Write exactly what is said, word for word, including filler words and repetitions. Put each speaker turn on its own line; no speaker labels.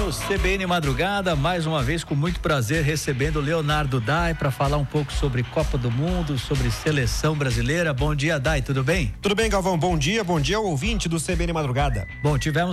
no C B N Madrugada, mais uma vez com muito prazer recebendo o Leonardo Dai para falar um pouco sobre Copa do Mundo, sobre seleção brasileira. Bom dia, Dai, tudo bem?
Tudo bem, Galvão, bom dia, bom dia ao ouvinte do C B N Madrugada.
Bom, tivemos